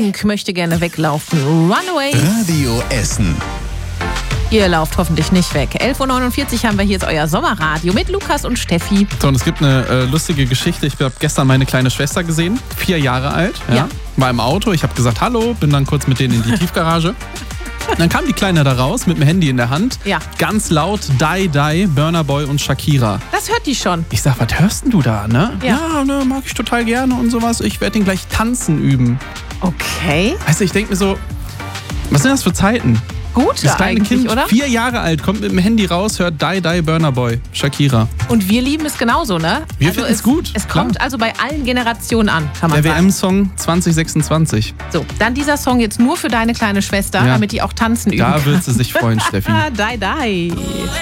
Pink möchte gerne weglaufen. Runaway. Radio Essen. Ihr lauft hoffentlich nicht weg. 11.49 Uhr haben wir hier jetzt euer Sommerradio mit Lukas und Steffi. So, und es gibt eine lustige Geschichte. Ich habe gestern meine kleine Schwester gesehen, 4 Jahre alt. Ja. War im Auto, ich habe gesagt Hallo, bin dann kurz mit denen in die Tiefgarage. Und dann kam die Kleine da raus mit dem Handy in der Hand. Ja. Ganz laut Die Die, Burna Boy und Shakira. Das hört die schon. Ich sag, was hörst denn du da, ne? Ja. Ne, mag ich total gerne und sowas. Ich werde den gleich tanzen üben. Okay. Weißt du, ich denke mir so, was sind das für Zeiten? Gut, Das kleine eigentlich, Kind, oder? 4 Jahre alt, kommt mit dem Handy raus, hört Die Die, Burna Boy, Shakira. Und wir lieben es genauso, ne? Wir finden es gut, Es klar. kommt also bei allen Generationen an, kann man Der sagen. WM-Song 2026. So, dann dieser Song jetzt nur für deine kleine Schwester, Ja. damit die auch tanzen üben Da kann. wird sie sich freuen, Steffi. Die Die.